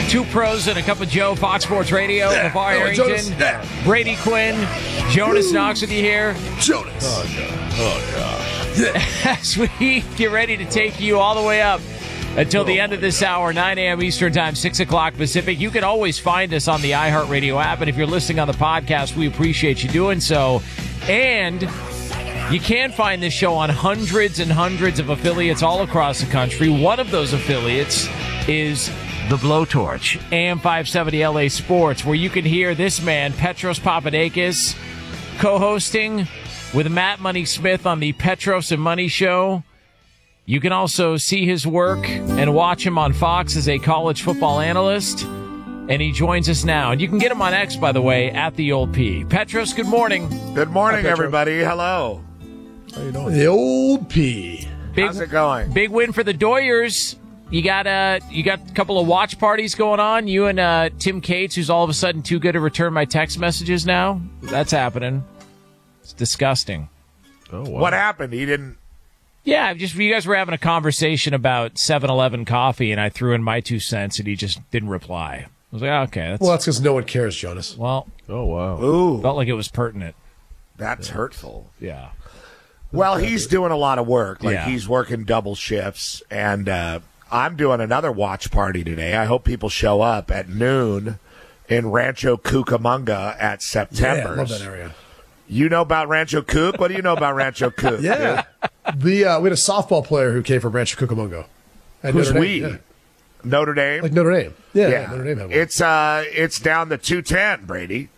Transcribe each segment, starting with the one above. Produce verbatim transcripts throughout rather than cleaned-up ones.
Two pros and a cup of Joe, Fox Sports Radio. Yeah. LeVar Oh, Arrington, Jonas. Yeah. Brady Quinn, Jonas Knox with you here. Jonas. Oh, God. Oh, God. Yeah. As we get ready to take you all the way up until the end of this hour, nine a.m. Eastern Time, six o'clock Pacific. You can always find us on the iHeartRadio app, and if you're listening on the podcast, we appreciate you doing so. And you can find this show on hundreds and hundreds of affiliates all across the country. One of those affiliates is The Blowtorch, A M five seventy L A Sports, where you can hear this man, Petros Papadakis, co-hosting with Matt Money Smith on the Petros and Money Show. You can also see his work and watch him on Fox as a college football analyst. And he joins us now. And you can get him on X, by the way, at the old P. Petros, good morning. Good morning, Hi, Petros. everybody. Hello. How you doing? The old P. Big, How's it going? Big win for the Doyers. You got uh, you got a couple of watch parties going on. You and uh, Tim Cates, who's all of a sudden too good to return my text messages now. That's happening. It's disgusting. Oh, wow. What happened? He didn't. Yeah, just you guys were having a conversation about seven eleven coffee, and I threw in my two cents, and he just didn't reply. I was like, oh, okay, that's Well, that's because no one cares, Jonas. well, Oh, wow. Ooh, felt like it was pertinent. that's hurtful. Yeah. Well, he's doing a lot of work. Like, Yeah. he's working double shifts. And uh, I'm doing another watch party today. I hope people show up at noon in Rancho Cucamonga at Yeah, I September. love that area. You know about Rancho Cuc? What do you know about Rancho Cuc? Yeah. the uh, we had a softball player who came from Rancho Cucamonga. At Who's Notre we? Dame, yeah. Notre Dame? Like Notre Dame. Yeah, Yeah. Notre Dame had one. It's uh it's down the two ten, Brady.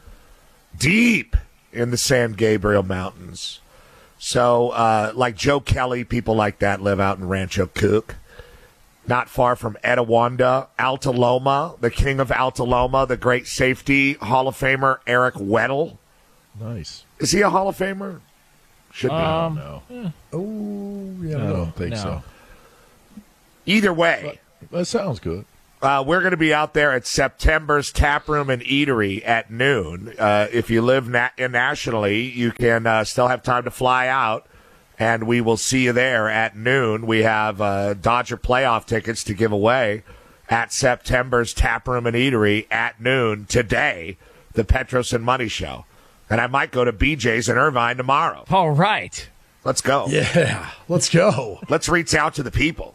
Deep in the San Gabriel Mountains. So uh like Joe Kelly, people like that live out in Rancho Cuc. Not far from Etiwanda, Alta Loma, the king of Alta Loma, the great safety Hall of Famer Eric Weddle. Nice. Is he a Hall of Famer? Should be. Um, No, oh, yeah, I I don't know. don't think No. so. Either way, That sounds good. Uh, we're going to be out there at September's Tap Room and Eatery at noon. Uh, if you live na- nationally, you can uh, still have time to fly out, and we will see you there at noon. We have uh, Dodger playoff tickets to give away at September's Tap Room and Eatery at noon today, the Petros and Money Show. And I might go to B J's in Irvine tomorrow. All right. Let's go. Yeah, let's go. Let's reach out to the people.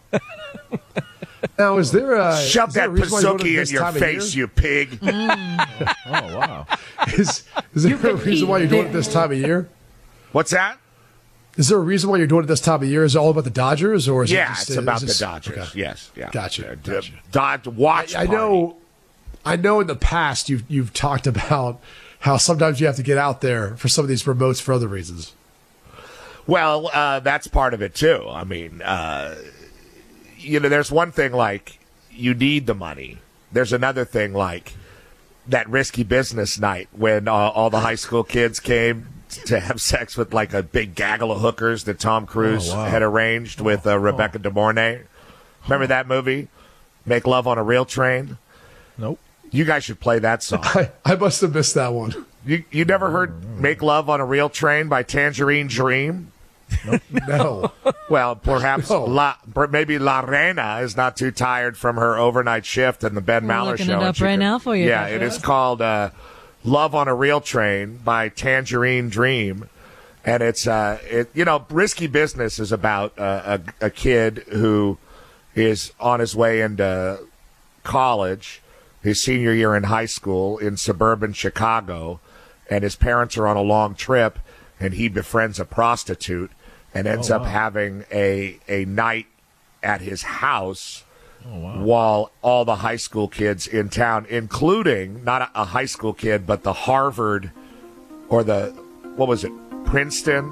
Now, is there a Shove is there that a reason why you go to Pasuki in this your time of face, year? you pig. Oh, wow. Is, is there a reason why you're doing it this time of year? What's that? Is there a reason why you're doing it this time of year? Is it all about the Dodgers, or is Yeah, it just, it's is about this- the Dodgers. Okay. Yes, yeah. Gotcha, Uh, gotcha. Dodge watch. I, I know, I know. In the past, you've you've talked about how sometimes you have to get out there for some of these promotes for other reasons. Well, uh, that's part of it too. I mean, uh, you know, there's one thing like you need the money. There's another thing like that risky business night when uh, all the high school kids came to have sex with like a big gaggle of hookers that Tom Cruise Oh, wow. had arranged with uh, Rebecca De Mornay. Remember that movie? Make Love on a Real Train? Nope. You guys should play that song. I, I must have missed that one. You you never heard Make Love on a Real Train by Tangerine Dream? No, Well, perhaps No. La, per- maybe La Reina is not too tired from her overnight shift in the Ben We're Maller looking show. it and up she right can- now for you, Yeah, Doctor it is Oz. called uh, Love on a Real Train by Tangerine Dream. And it's, uh, it, you know, risky business is about uh, a, a kid who is on his way into college, his senior year in high school in suburban Chicago, and his parents are on a long trip, and he befriends a prostitute and ends Oh, up wow. having a a night at his house Oh, wow. while all the high school kids in town, including not a, a high school kid, but the Harvard or the, what was it, Princeton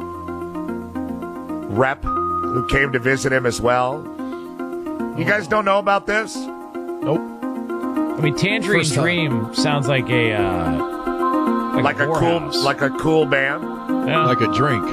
rep who came to visit him as well. You guys don't know about this? Nope. I mean, Tangerine First time. Dream sounds like a uh, like, Like a cool, whorehouse. like a cool band, Yeah, Like a drink.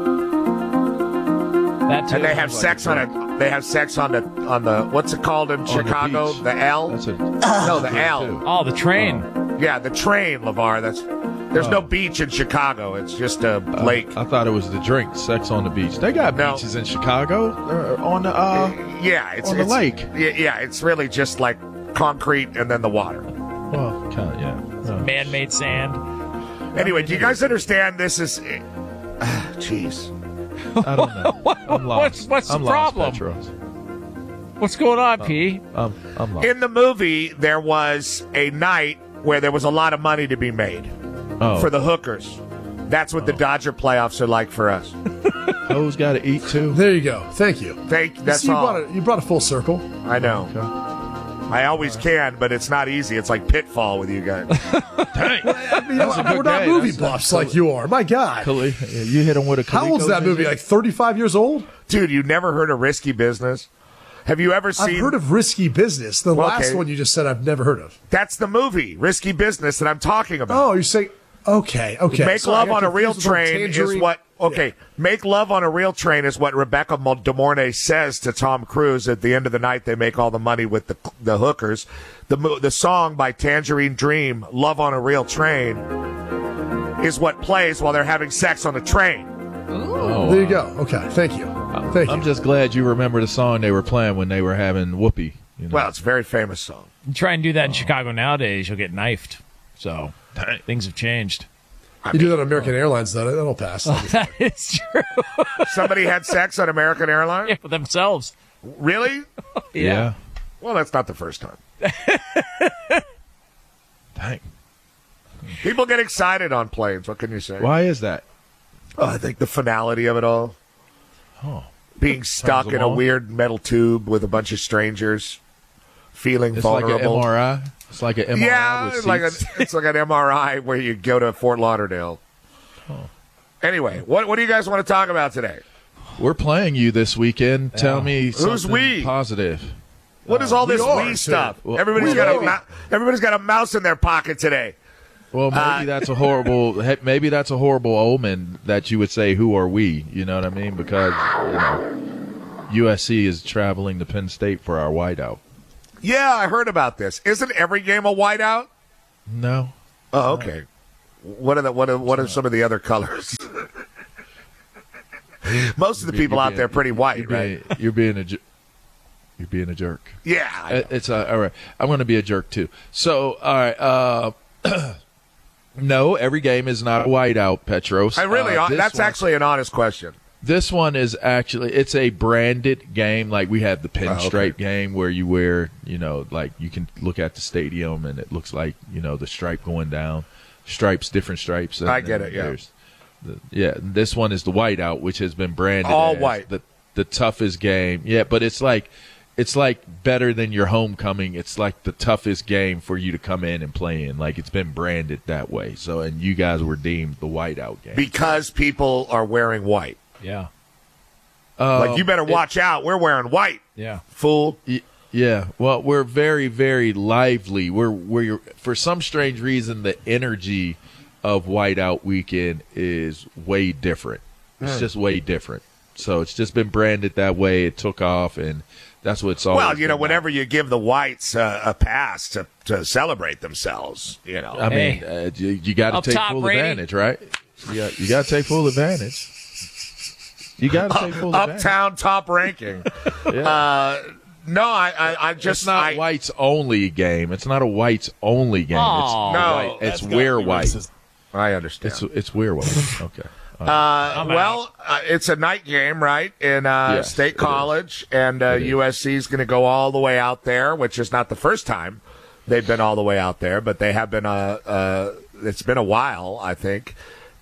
that too. and they have like sex a on it. They have sex on the on the what's it called in the Chicago? beach. The L. That's a No, the L. too. Oh, the train. Yeah, the train, LeVar. That's there's no beach in Chicago. It's just a lake. I thought it was the drink, sex on the beach. They got No. beaches in Chicago uh, on the. Uh, yeah, it's on the it's- lake. Yeah, yeah, it's really just like concrete and then the water. Well, kind of, yeah. No. Man-made sand. Anyway, do you guys understand this is... Jeez. I don't know. What- I'm what's- lost. what's the I'm lost, problem? Petros. What's going on, P? I'm, I'm lost. In the movie, there was a night where there was a lot of money to be made oh, for the hookers. That's what the Dodger playoffs are like for us. hoes got to eat too. There you go. Thank you. Thank, that's See, you, all. brought it, you brought a full circle. I know. Okay. I always can, but it's not easy. It's like Pitfall with you guys. Dang. I mean, That's a good we're not day. movie That's- buffs like you are. My God. Kali- yeah, you hit him with a How old's that movie? Like thirty-five years old? Dude, you never heard of Risky Business? Have you ever seen... I've heard of Risky Business. The Well, last okay. one you just said I've never heard of. That's the movie, Risky Business, that I'm talking about. Oh, you're saying... Okay, okay. Make Sorry, I Love got on a confused Real with the Train is Tangerine. what... Okay, Make Love on a Real Train is what Rebecca Mo- De Mornay says to Tom Cruise at the end of the night. They make all the money with the the hookers. The mo- the song by Tangerine Dream, Love on a Real Train, is what plays while they're having sex on the train. Oh, There you go. Okay, thank you. Thank you. I'm just glad you remember the song they were playing when they were having whoopee. You know? Well, it's a very famous song. You try and do that in Chicago nowadays, you'll get knifed. So things have changed. You do that on American Airlines, though. That'll pass. That is true. Somebody had sex on American Airlines? Yeah, for themselves. Really? yeah. Well, that's not the first time. Dang. People get excited on planes. What can you say? Why is that? Oh, I think the finality of it all. Oh. Being stuck them in a on. weird metal tube with a bunch of strangers, feeling It's like an vulnerable. M R I. It's like an M R I yeah, with it's like a, seats. it's like an M R I where you go to Fort Lauderdale. Anyway, what what do you guys want to talk about today? We're playing you this weekend. Tell me Who's something we? positive. What is all this we are, Wii too. stuff? Well, everybody's we got a are. mou- everybody's got a mouse in their pocket today. Well, maybe Uh, that's a horrible. he- Maybe that's a horrible omen that you would say, "Who are we?" You know what I mean? Because you know, U S C is traveling to Penn State for our whiteout. Yeah, I heard about this. Isn't every game a whiteout? No, Oh, okay. What are the what are what are some of the other colors? Most of the people You're out being- there are pretty white, you're right? being, You're being a. jer- You're being a jerk. Yeah. I know. It- It's uh, all right. I'm going to be a jerk too. So, all right. Uh, no, every game is not a whiteout, Petros. I really Uh, this that's one- actually an honest question. This one is actually it's a branded game. Like we have the pinstripe Oh, okay. game where you wear, you know, like you can look at the stadium and it looks like, you know, the stripe going down, stripes, different stripes. And I get then it, yeah. there's The, yeah, this one is the whiteout, which has been branded All as white. the the toughest game. Yeah, but it's like it's like better than your homecoming. It's like the toughest game for you to come in and play in. Like it's been branded that way. So, and you guys were deemed the whiteout game. Because people are wearing white. Yeah. Like, you better it- watch out. We're wearing white, Yeah. fool. Y- Yeah, well, we're very, very lively. We're we're for some strange reason the energy of Whiteout Weekend is way different. It's just way different. So it's just been branded that way. It took off, and that's what it's all. Well, you know, whenever you give the whites uh, a pass to, to celebrate themselves, you know. I mean, Hey. uh, you, you got to Up take top, full Brady. advantage, right? You got you got to take full advantage. You got to take full advantage. Uptown top ranking. Yeah. uh, no, I, I, I just It's not I, whites only game. It's not a whites only game. Aw. It's No, white. It's That's gotta we're be white. racist. I understand. It's it's we're white. Okay. Uh, well, uh, it's a night game, right, in uh, Yes, State it College, and uh, It is. U S C is going to go all the way out there, which is not the first time they've been all the way out there, but they have been. Uh, uh, it's been a while, I think,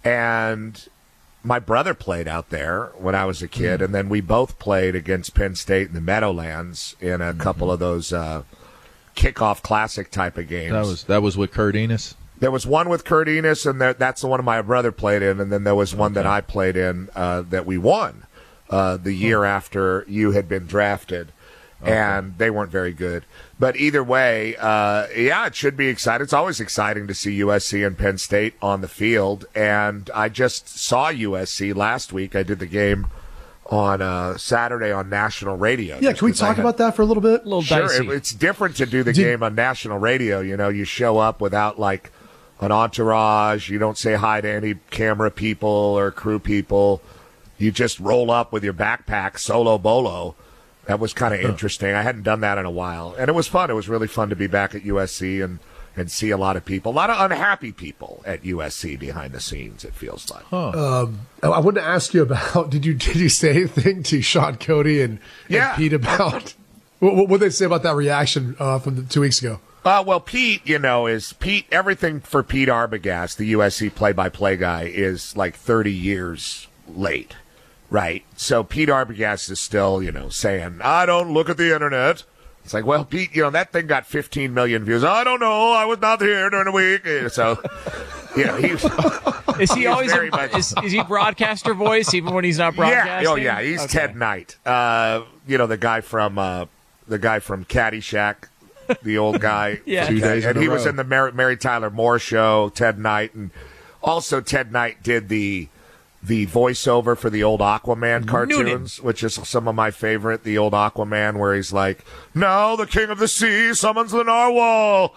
and my brother played out there when I was a kid, Mm. and then we both played against Penn State in the Meadowlands in a couple of those uh, kickoff classic type of games. That was that was with Kurt Enos. There was one with Kurt Enos, and there, that's the one my brother played in, and then there was one that I played in uh, that we won uh, the year after you had been drafted, and they weren't very good. But either way, uh, yeah, it should be exciting. It's always exciting to see U S C and Penn State on the field, and I just saw U S C last week. I did the game on uh, Saturday on national radio. Yeah, just can we 'cause I talk had- about that for a little bit? A little Sure, dicey. it, it's different to do the Did- game on national radio. You know, you show up without like an entourage. You don't say hi to any camera people or crew people. You just roll up with your backpack, solo bolo, That was kind of interesting. I hadn't done that in a while, and it was fun. It was really fun to be back at U S C and, and see a lot of people, a lot of unhappy people at U S C behind the scenes. It feels like. Huh. Um, I wanted to ask you about. Did you did you say anything to Sean Cody and, Yeah. and Pete about what what did they say about that reaction uh, from the, two weeks ago? Uh, well, Pete, you know, is Pete. Everything for Pete Arbogast, the U S C play-by-play guy, is like thirty years late. Right. So Pete Arbogast is still, you know, saying, I don't look at the internet. It's like, well, Pete, you know, that thing got fifteen million views. I don't know. I was not here during the week. So, you know, he's. Is he He is always very a, much- is, is he broadcaster voice even when he's not broadcasting? Yeah. Oh, yeah. He's Okay. Ted Knight. Uh, you know, the guy from uh, the guy from Caddyshack, the old guy. Yeah. Two days in and a he row. was in the Mary, Mary Tyler Moore show, Ted Knight. And also Ted Knight did the the voiceover for the old Aquaman cartoons, which is some of my favorite. The old Aquaman, where he's like, "Now the king of the sea summons the narwhal."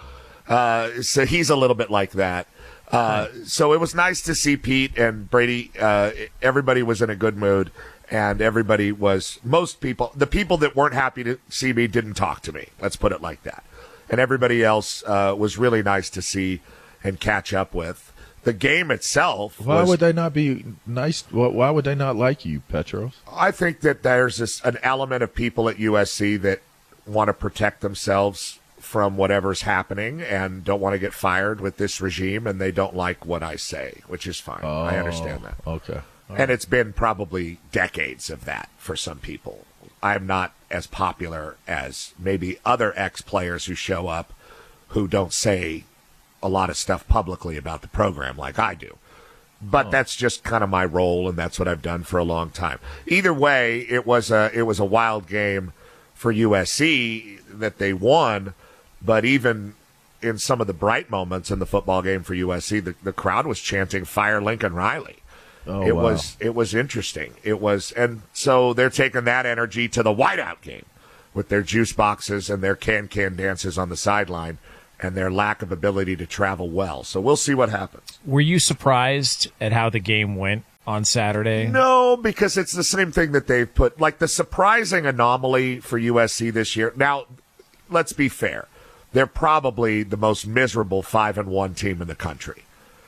Uh, so he's a little bit like that. Uh, so it was nice to see Pete and Brady. Uh, everybody was in a good mood, and everybody was. Most people, the people that weren't happy to see me, didn't talk to me. Let's put it like that. And everybody else uh, was really nice to see and catch up with. The game itself. Why was, would they not be nice? Why why would they not like you, Petros? I think that there's this, an element of people at U S C that want to protect themselves from whatever's happening and don't want to get fired with this regime, and they don't like what I say, which is fine. I understand that. Okay. And it's been probably decades of that for some people. I'm not as popular as maybe other ex-players who show up who don't say a lot of stuff publicly about the program like I do. But that's just kind of my role, and that's what I've done for a long time. Either way, it was a it was a wild game for U S C that they won, but even in some of the bright moments in the football game for U S C, the, the crowd was chanting "Fire Lincoln Riley." Oh, it wow. was it was interesting. It was, and so they're taking that energy to the whiteout game with their juice boxes and their can can dances on the sideline and their lack of ability to travel well. So we'll see what happens. Were you surprised at how the game went on Saturday? No, because it's the same thing that they've put, like the surprising anomaly for U S C this year. Now, let's be fair. They're probably the most miserable five and one team in the country.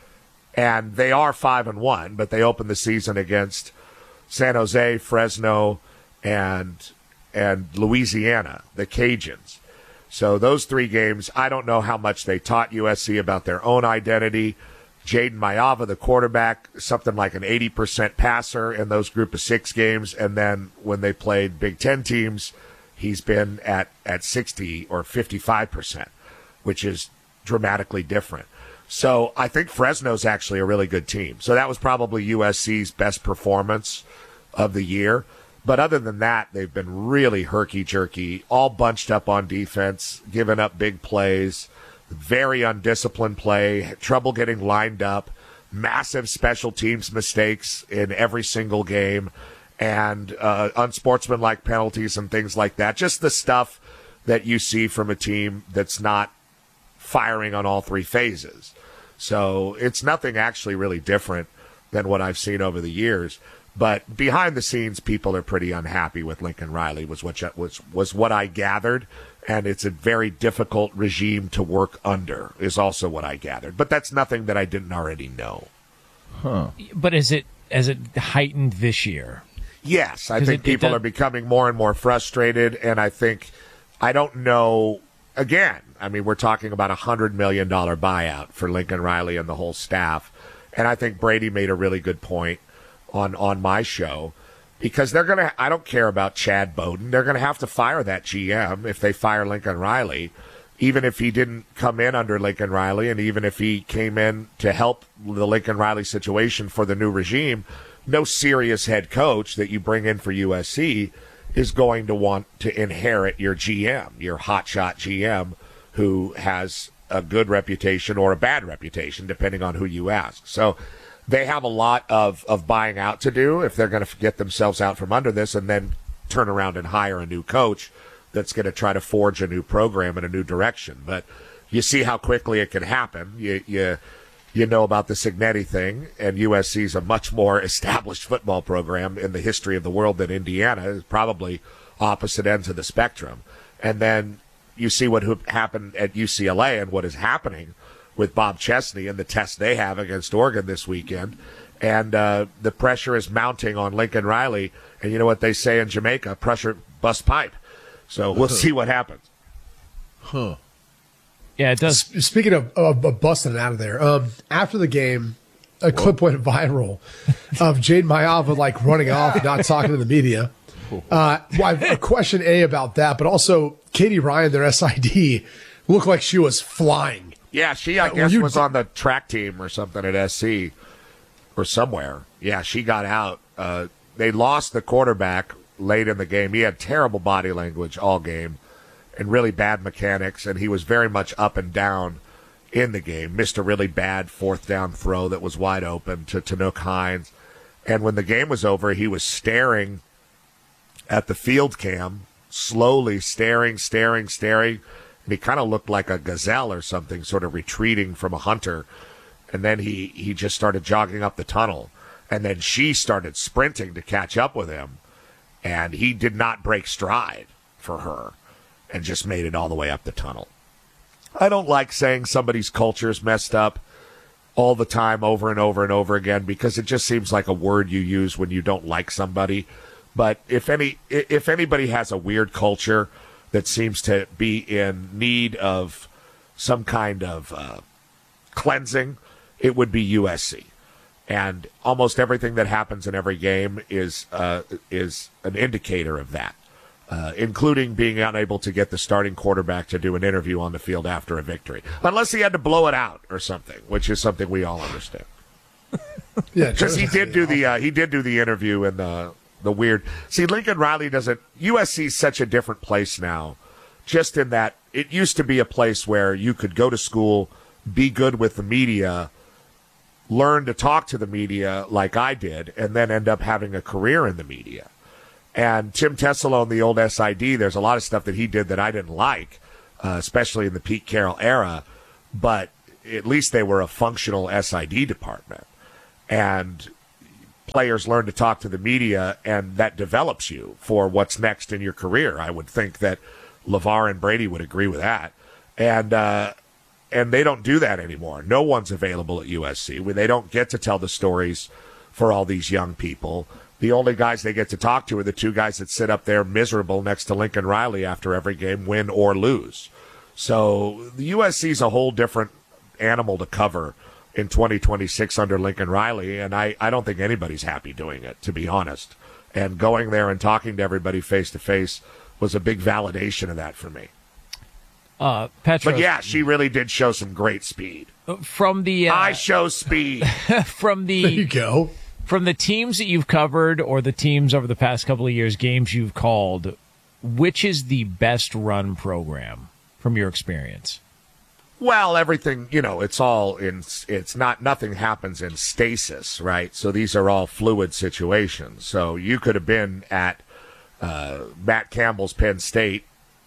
And they are five and one, but they opened the season against San Jose, Fresno, and and Louisiana, the Cajuns. So those three games, I don't know how much they taught U S C about their own identity. Jaden Mayava, the quarterback, something like an eighty percent passer in those group of six games. And then when they played Big Ten teams, he's been at, at sixty or fifty-five percent, which is dramatically different. So I think Fresno's actually a really good team. So that was probably U S C's best performance of the year. But other than that, they've been really herky-jerky, all bunched up on defense, giving up big plays, very undisciplined play, trouble getting lined up, massive special teams mistakes in every single game, and uh, unsportsmanlike penalties and things like that. Just the stuff that you see from a team that's not firing on all three phases. So it's nothing actually really different than what I've seen over the years. But behind the scenes, people are pretty unhappy with Lincoln Riley, was what was was what I gathered, and it's a very difficult regime to work under, is also what I gathered. But that's nothing that I didn't already know. Huh. But is it has it heightened this year? Yes, I 'Cause think it- it people does- are becoming more and more frustrated, and I think I don't know. Again, I mean, we're talking about a hundred million dollar buyout for Lincoln Riley and the whole staff, and I think Brady made a really good point on on my show, because they're going to, I don't care about Chad Bowden. They're going to have to fire that G M if they fire Lincoln Riley, even if he didn't come in under Lincoln Riley, and even if he came in to help the Lincoln Riley situation for the new regime. No serious head coach that you bring in for U S C is going to want to inherit your G M, your hotshot G M, who has a good reputation or a bad reputation, depending on who you ask. So they have a lot of, of buying out to do if they're going to get themselves out from under this and then turn around and hire a new coach that's going to try to forge a new program in a new direction. But you see how quickly it can happen. You you, you know about the Cignetti thing, and U S C is a much more established football program in the history of the world than Indiana. It's probably opposite ends of the spectrum. And then you see what happened at U C L A and what is happening with Bob Chesney and the test they have against Oregon this weekend. And uh, the pressure is mounting on Lincoln Riley. And you know what they say in Jamaica? Pressure busts pipe. So we'll see what happens. Huh. Yeah, it does. S- Speaking of, of, of busting it out of there, um, after the game, a Whoa. clip went viral of Jade Mayava like running off, not talking to the media. Uh, well, I have a question A about that, but also Katie Ryan, their S I D, looked like she was flying. Yeah, she, I uh, guess, you, was on the track team or something at S C or somewhere. Yeah, she got out. Uh, they lost the quarterback late in the game. He had terrible body language all game and really bad mechanics, and he was very much up and down in the game. Missed a really bad fourth down throw that was wide open to Tanook Hines. And when the game was over, he was staring at the field cam, slowly staring, staring, staring. And he kind of looked like a gazelle or something, sort of retreating from a hunter. And then he, he just started jogging up the tunnel. And then she started sprinting to catch up with him. And he did not break stride for her and just made it all the way up the tunnel. I don't like saying somebody's culture is messed up all the time over and over and over again because it just seems like a word you use when you don't like somebody. But if any if anybody has a weird culture that seems to be in need of some kind of uh, cleansing, it would be U S C. And almost everything that happens in every game is uh, is an indicator of that, uh, including being unable to get the starting quarterback to do an interview on the field after a victory, unless he had to blow it out or something, which is something we all understand. Yeah, because he did do the uh, he did do the interview in the the weird. See, Lincoln Riley doesn't. U S C is such a different place now, just in that it used to be a place where you could go to school, be good with the media, learn to talk to the media like I did, and then end up having a career in the media. And Tim Tessalone, the old S I D, there's a lot of stuff that he did that I didn't like, uh, especially in the Pete Carroll era, but at least they were a functional S I D department. And players learn to talk to the media, and that develops you for what's next in your career. I would think that LeVar and Brady would agree with that. And, uh, And they don't do that anymore. No one's available at U S C. They don't get to tell the stories for all these young people. The only guys they get to talk to are the two guys that sit up there miserable next to Lincoln Riley after every game, win or lose. So the U S C's a whole different animal to cover in twenty twenty-six under Lincoln Riley, and I, I don't think anybody's happy doing it, to be honest. And going there and talking to everybody face-to-face was a big validation of that for me. Uh, Petros, but yeah, she really did show some great speed. From the uh, I show speed. from the there you go. From the teams that you've covered or the teams over the past couple of years, games you've called, which is the best run program from your experience? Well, everything, you know, it's all in, it's not, nothing happens in stasis, right? So these are all fluid situations. So you could have been at uh, Matt Campbell's Penn State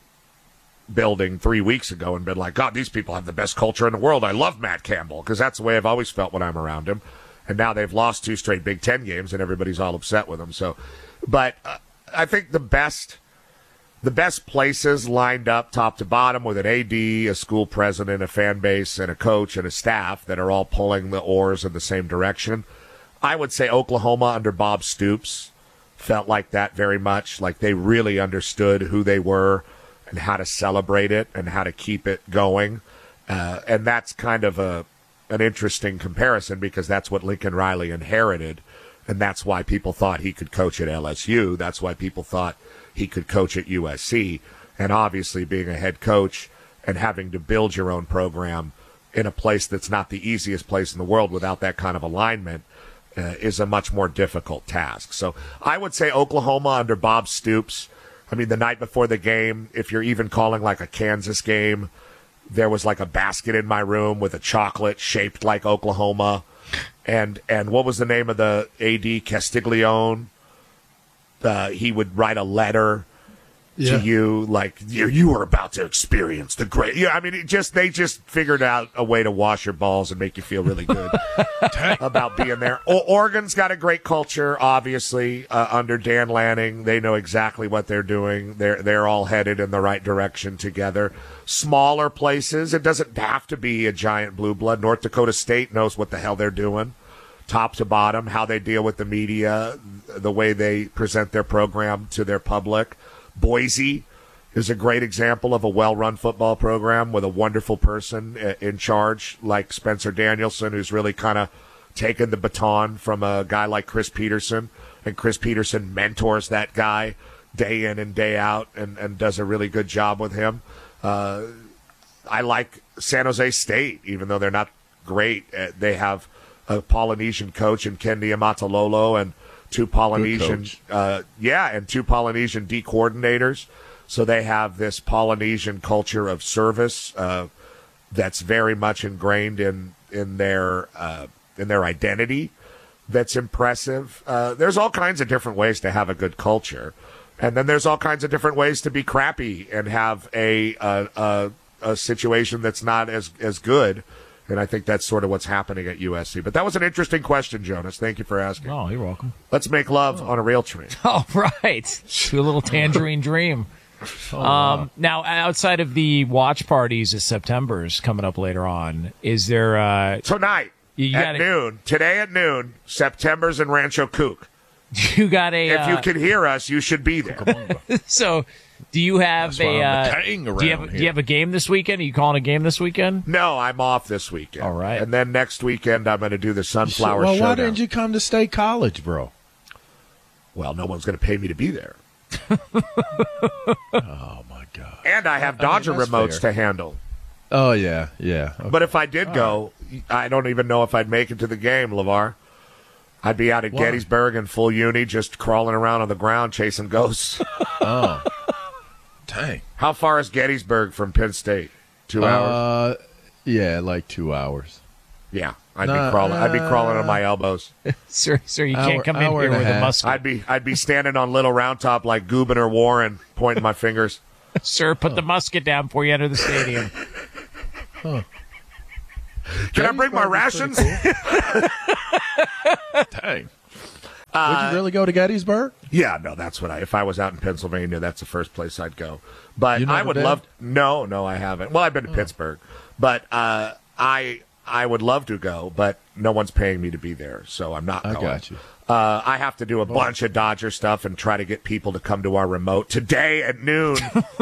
building three weeks ago and been like, God, these people have the best culture in the world. I love Matt Campbell, because that's the way I've always felt when I'm around him. And now they've lost two straight Big Ten games and everybody's all upset with them. So, but uh, I think the best, the best places lined up top to bottom with an A D, a school president, a fan base, and a coach and a staff that are all pulling the oars in the same direction. I would say Oklahoma under Bob Stoops felt like that very much. Like they really understood who they were and how to celebrate it and how to keep it going. Uh, and that's kind of a an interesting comparison, because that's what Lincoln Riley inherited, and that's why people thought he could coach at L S U. That's why people thought he could coach at U S C. And obviously being a head coach and having to build your own program in a place that's not the easiest place in the world without that kind of alignment uh, is a much more difficult task. So I would say Oklahoma under Bob Stoops. I mean, the night before the game, if you're even calling like a Kansas game, there was like a basket in my room with a chocolate shaped like Oklahoma. And and what was the name of the A D? Castiglione. Uh, he would write a letter Yeah. to you, like you, you were about to experience the great. Yeah, I mean, it just they just figured out a way to wash your balls and make you feel really good about being there. O- Oregon's got a great culture, obviously, uh, under Dan Lanning. They know exactly what they're doing. They're they're all headed in the right direction together. Smaller places, it doesn't have to be a giant blue blood. North Dakota State knows what the hell they're doing, top to bottom, how they deal with the media, the way they present their program to their public. Boise is a great example of a well-run football program with a wonderful person in charge like Spencer Danielson, who's really kind of taken the baton from a guy like Chris Peterson. And Chris Peterson mentors that guy day in and day out and, and does a really good job with him. Uh, I like San Jose State, even though they're not great. Uh, they have a Polynesian coach in Ken Niumatalolo and two Polynesian, uh, yeah, and two Polynesian D coordinators. So they have this Polynesian culture of service uh, that's very much ingrained in in their uh, in their identity. That's impressive. Uh, there's all kinds of different ways to have a good culture, and then there's all kinds of different ways to be crappy and have a a, a, a situation that's not as as good. And I think that's sort of what's happening at U S C. But that was an interesting question, Jonas. Thank you for asking. Oh, you're welcome. Let's make love oh. on a rail train. Oh, right. To a little tangerine dream. Oh, um, wow. Now, outside of the watch parties of September's coming up later on, is there... Uh, Tonight, you at gotta, noon, today at noon, September's in Rancho Cook. You got a... If uh, you can hear us, you should be there. So... Do you have That's a uh, do you have, do you have a game this weekend? Are you calling a game this weekend? No, I'm off this weekend. All right. And then next weekend I'm going to do the Sunflower well, Showdown. Why didn't you come to State College, bro? Well, no one's going to pay me to be there. Oh, my God. And I have Dodger I mean, remotes fair. to handle. Oh, yeah, yeah. Okay. But if I did All go, right. I don't even know if I'd make it to the game, LeVar. I'd be out at Why? Gettysburg in full uni just crawling around on the ground chasing ghosts. Oh. Dang. How far is Gettysburg from Penn State? Two hours? Uh, yeah, like two hours. Yeah, I'd nah, be crawling. uh, I'd be crawling on my elbows. Sir, sir, you hour, can't come in here with a musket. I'd be, I'd be standing on Little Round Top like Gouverneur Warren, pointing my fingers. Sir, put oh. the musket down before you enter the stadium. Huh. Can I bring my rations? Dang. Uh, Would you really go to Gettysburg? Yeah, no, that's what I. If I was out in Pennsylvania, that's the first place I'd go. But I would been? love. No, no, I haven't. Well, I've been to oh. Pittsburgh, but uh, I I would love to go, but no one's paying me to be there, so I'm not going. I got you. Uh, I have to do a oh. bunch of Dodger stuff and try to get people to come to our remote today at noon.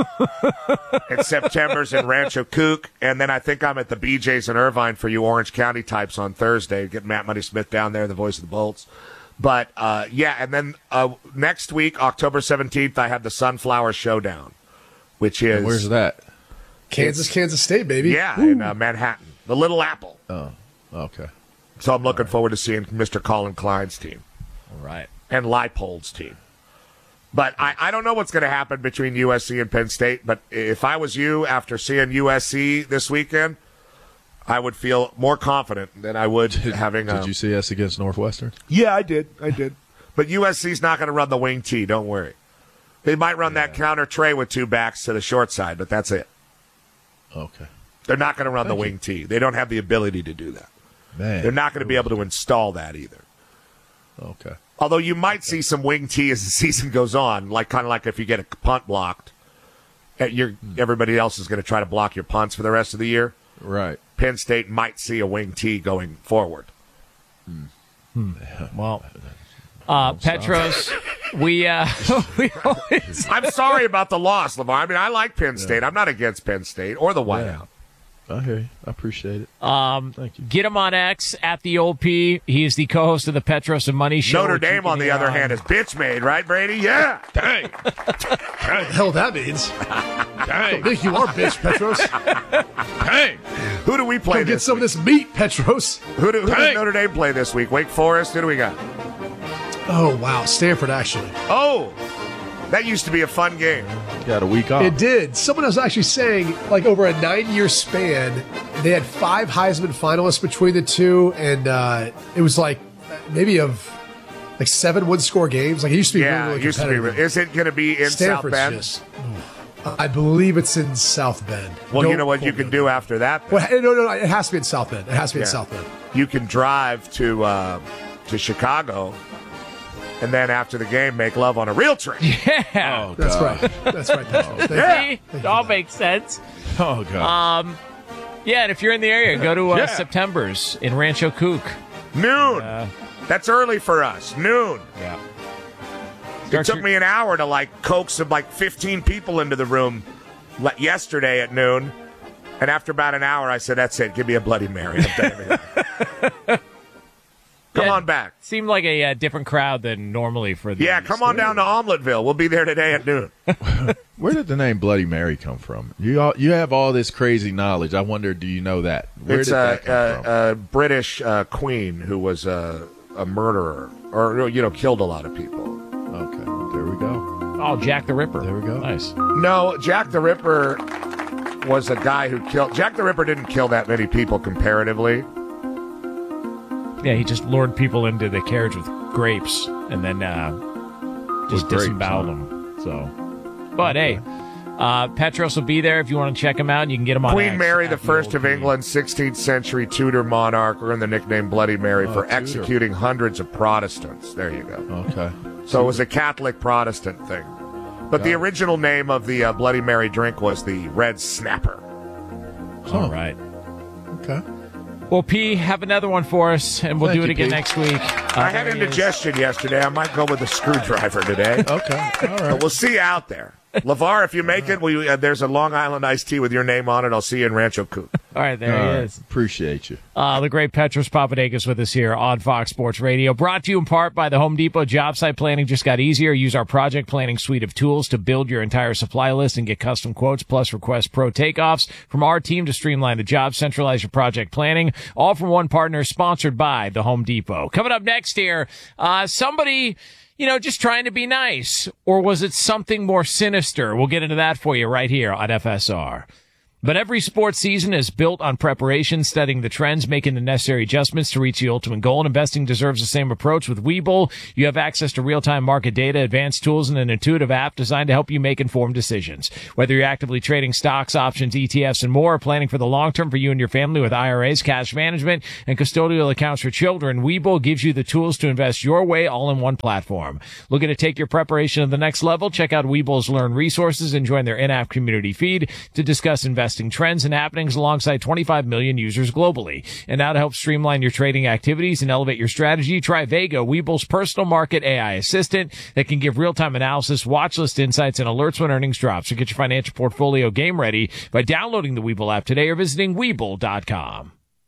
At September's in Rancho Cook, and then I think I'm at the B J's in Irvine for you Orange County types on Thursday. Get Matt Money Smith down there, the voice of the Bolts. But, uh, yeah, and then uh, next week, October seventeenth, I have the Sunflower Showdown, which is... And where's that? Kansas, Kansas State, baby. Yeah, Woo. in uh, Manhattan. The Little Apple. Oh, okay. So I'm looking right. forward to seeing Mister Colin Klein's team. All right. And Leipold's team. But I, I don't know what's going to happen between U S C and Penn State, but if I was you, after seeing U S C this weekend... I would feel more confident than I would did, having. Did a, you see us against Northwestern? Yeah, I did. I did. But U S C's not going to run the wing T. Don't worry. They might run yeah. that counter tray with two backs to the short side, but that's it. Okay. They're not going to run Thank the wing you. T. They don't have the ability to do that. Man, they're not going to be able to install that either. Okay. Although you might okay. see some wing T as the season goes on, like kind of like if you get a punt blocked, you're, hmm. everybody else is going to try to block your punts for the rest of the year. Right. Penn State might see a wing T going forward. Hmm. Hmm. Well, uh, Petros, we, uh, we always... I'm sorry about the loss, LeVar. I mean, I like Penn State. Yeah. I'm not against Penn State or the whiteout. Yeah. I hear you. I appreciate it. Um, Thank you. Get him on X at the old P. He is the co-host of the Petros and Money Show. Notre Dame, on the other on. hand, is bitch made, right, Brady? Yeah. Dang. What the hell that means? Dang. I think you are, bitch, Petros. Dang. Who do we play Come this get some week? of this meat, Petros. Who, do, who does Notre Dame play this week? Wake Forest? Who do we got? Oh, wow. Stanford, actually. Oh. That used to be a fun game. Got a week off. It did. Someone was actually saying, like, over a nine-year span, they had five Heisman finalists between the two, and uh, it was like maybe of like seven would score games. Like it used to be Yeah, really, really it used to be. competitive. Is it going to be in Stanford's South Bend? just- I believe it's in South Bend. Well, Don't you know what you quote can me. do after that? Well, no, no, no. It has to be in South Bend. It has to be Yeah. in South Bend. You can drive to uh, to Chicago, and then after the game, make love on a real train. Yeah. Oh, That's God. right. That's right. That's right. Thank you. Yeah. See? Thank It you all for that. makes sense. Oh, God. Um, yeah, and if you're in the area, go to uh, Yeah. September's in Rancho Cook. Noon. Uh, That's early for us. Noon. yeah. It Start took your- me an hour to like coax some like fifteen people into the room le- yesterday at noon, and after about an hour, I said, "That's it. Give me a Bloody Mary." I'm done everything. Come Yeah. on back. Seemed like a uh, different crowd than normally for the. Yeah, come on down to Omeleteville. We'll be there today at noon. Where did the name Bloody Mary come from? You all, you have all this crazy knowledge. I wonder, do you know that? Where It's did a, that come from? a, a British uh, queen who was a, a murderer, or you know, killed a lot of people. Okay, there we go. Oh, Jack the Ripper. There we go. Nice. No, Jack the Ripper was a guy who killed. Jack the Ripper didn't kill that many people comparatively. Yeah, he just lured people into the carriage with grapes and then uh, just With grapes, disemboweled huh? them. So, but hey, uh, Petros will be there if you want to check him out. You can get him on Queen X Mary at the First Old of Queen. England, sixteenth century Tudor monarch, earned the nickname Bloody Mary Oh, for Tudor. executing hundreds of Protestants. There you go. Okay. So it was a Catholic Protestant thing. But the original name of the uh, Bloody Mary drink was the Red Snapper. All right. Okay. Well, P, have another one for us, and we'll Thank do it you, again P. next week. Uh, I had there he is. indigestion yesterday. I might go with a screwdriver today. Okay. All But right. we'll see you out there. LeVar, if you make it, we, uh, there's a Long Island iced tea with your name on it. I'll see you in Rancho Coop. All right, there All he right. is. Appreciate you. Uh, the great Petros Papadakis with us here on Fox Sports Radio. Brought to you in part by the Home Depot. Job site planning just got easier. Use our project planning suite of tools to build your entire supply list and get custom quotes, plus request pro takeoffs from our team to streamline the job, centralize your project planning. All from one partner, sponsored by the Home Depot. Coming up next here, uh, somebody... you know, just trying to be nice? Or was it something more sinister? We'll get into that for you right here on F S R. But every sports season is built on preparation, studying the trends, making the necessary adjustments to reach the ultimate goal. And investing deserves the same approach. With Webull, you have access to real-time market data, advanced tools, and an intuitive app designed to help you make informed decisions. Whether you're actively trading stocks, options, E T Fs, and more, or planning for the long term for you and your family with I R As, cash management, and custodial accounts for children, Webull gives you the tools to invest your way all in one platform. Looking to take your preparation to the next level? Check out Webull's Learn resources and join their in-app community feed to discuss investing trends and happenings alongside twenty-five million users globally. And now to help streamline your trading activities and elevate your strategy, try Vega, Webull's personal market A I assistant that can give real-time analysis, watch list insights, and alerts when earnings drop. So get your financial portfolio game ready by downloading the Webull app today or visiting Webull dot com.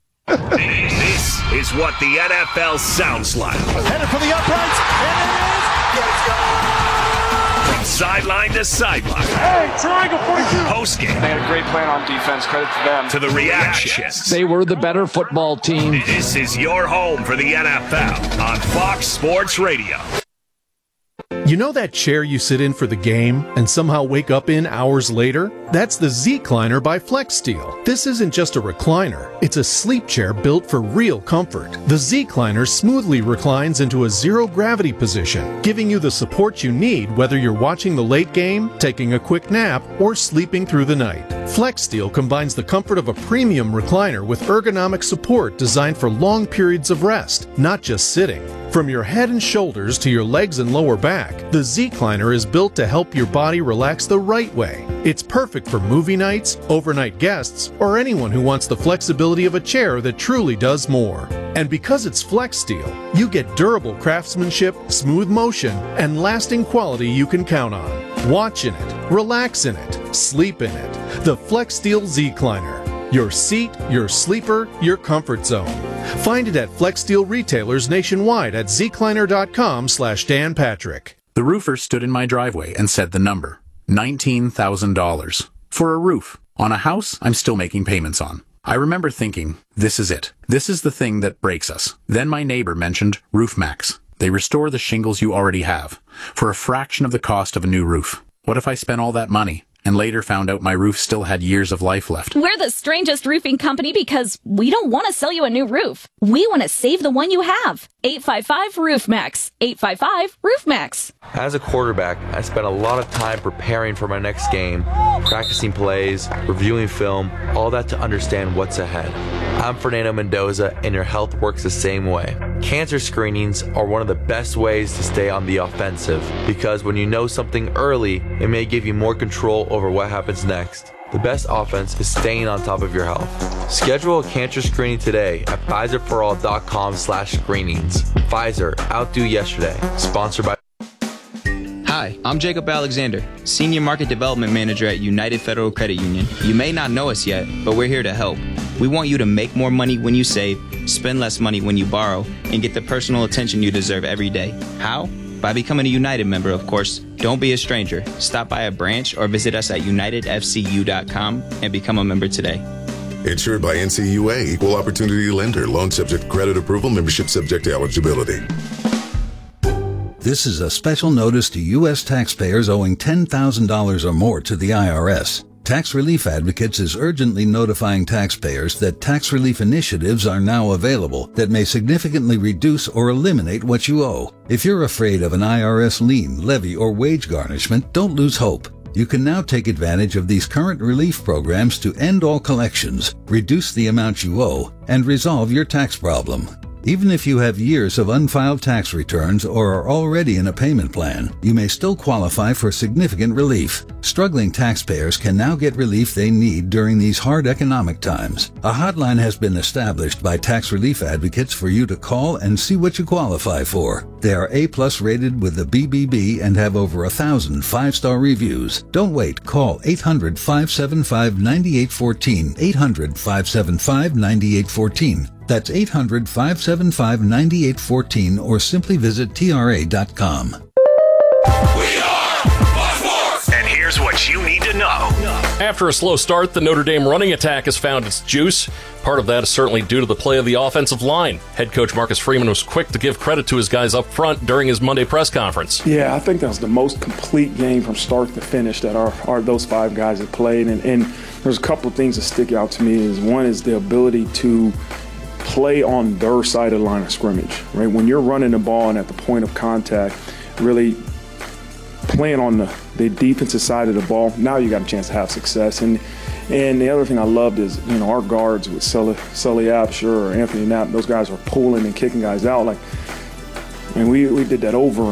This is what the N F L sounds like. Headed for the uprights, and it is. Let's go! From sideline to sideline. Hey, triangle forty-two. Postgame They had a great plan on defense. Credit to them. to the reactions. They were the better football team. This is your home for the N F L on Fox Sports Radio. You know that chair you sit in for the game and somehow wake up in hours later? That's the Z-Cliner by FlexSteel. This isn't just a recliner, it's a sleep chair built for real comfort. The Z-Cliner smoothly reclines into a zero-gravity position, giving you the support you need whether you're watching the late game, taking a quick nap, or sleeping through the night. FlexSteel combines the comfort of a premium recliner with ergonomic support designed for long periods of rest, not just sitting. From your head and shoulders to your legs and lower back, the Z-Cliner is built to help your body relax the right way. It's perfect for movie nights, overnight guests, or anyone who wants the flexibility of a chair that truly does more. And because it's FlexSteel, you get durable craftsmanship, smooth motion, and lasting quality you can count on. Watch in it, relax in it, sleep in it. The FlexSteel Z-Cliner. Your seat, your sleeper, your comfort zone. Find it at FlexSteel retailers nationwide at zcliner.com slash Dan Patrick. The roofer stood in my driveway and said the number. nineteen thousand dollars. For a roof. On a house I'm still making payments on. I remember thinking, this is it. This is the thing that breaks us. Then my neighbor mentioned RoofMax. They restore the shingles you already have for a fraction of the cost of a new roof. What if I spent all that money and later found out my roof still had years of life left. We're the strangest roofing company because we don't want to sell you a new roof. We want to save the one you have. eight five five roof max. eight five five roof max. As a quarterback, I spent a lot of time preparing for my next game, practicing plays, reviewing film, all that to understand what's ahead. I'm Fernando Mendoza, and your health works the same way. Cancer screenings are one of the best ways to stay on the offensive, because when you know something early, it may give you more control over what happens next. The best offense is staying on top of your health. Schedule a cancer screening today at Pfizer for all dot com slash screenings. Pfizer, outdo yesterday. Sponsored by... Hi, I'm Jacob Alexander, Senior Market Development Manager at United Federal Credit Union. You may not know us yet, but we're here to help. We want you to make more money when you save, spend less money when you borrow, and get the personal attention you deserve every day. How? By becoming a United member, of course. Don't be a stranger. Stop by a branch or visit us at united f c u dot com and become a member today. Insured by N C U A, Equal Opportunity Lender. Loan subject to credit approval. Membership subject to eligibility. This is a special notice to U S taxpayers owing ten thousand dollars or more to the I R S. Tax Relief Advocates is urgently notifying taxpayers that tax relief initiatives are now available that may significantly reduce or eliminate what you owe. If you're afraid of an I R S lien, levy, or wage garnishment, don't lose hope. You can now take advantage of these current relief programs to end all collections, reduce the amount you owe, and resolve your tax problem. Even if you have years of unfiled tax returns or are already in a payment plan, you may still qualify for significant relief. Struggling taxpayers can now get relief they need during these hard economic times. A hotline has been established by Tax Relief Advocates for you to call and see what you qualify for. They are A-plus rated with the B B B and have over a thousand five-star reviews. Don't wait. Call eight hundred, five seven five, nine eight one four, eight hundred, five seven five, nine eight one four. That's eight hundred, five seven five, nine eight one four, or simply visit T R A dot com. We are Fox Sports! And here's what you need to know. After a slow start, the Notre Dame running attack has found its juice. Part of that is certainly due to the play of the offensive line. Head coach Marcus Freeman was quick to give credit to his guys up front during his Monday press conference. Yeah, I think that was the most complete game from start to finish that our, our those five guys have played. And, and there's a couple of things that stick out to me. Is one is the ability to play on their side of the line of scrimmage, right? When you're running the ball and at the point of contact, really playing on the, the defensive side of the ball, now you got a chance to have success. And and the other thing I loved is, you know, our guards with Sully, Sully Absher or Anthony Knapp, those guys were pulling and kicking guys out. Like, and we, we did that over